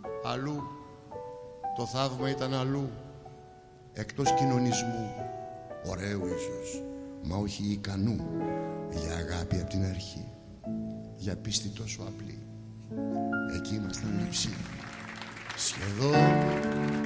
αλλού. Το θαύμα ήταν αλλού, εκτός κοινωνισμού. Ωραίου ίσως, μα όχι ικανού για αγάπη απ' την αρχή, για πίστη τόσο απλή. Εκεί ήμασταν λειψοί, σχεδόν